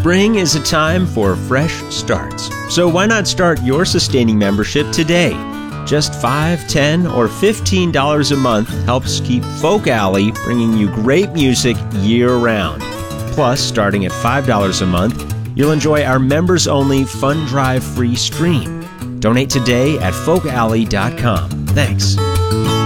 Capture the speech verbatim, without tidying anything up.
Spring is a time for fresh starts, so why not start your sustaining membership today? Just five dollars, ten dollars, or fifteen dollars a month helps keep Folk Alley bringing you great music year-round. Plus, starting at five dollars a month, you'll enjoy our members-only Fun Drive free stream. Donate today at folk alley dot com. Thanks.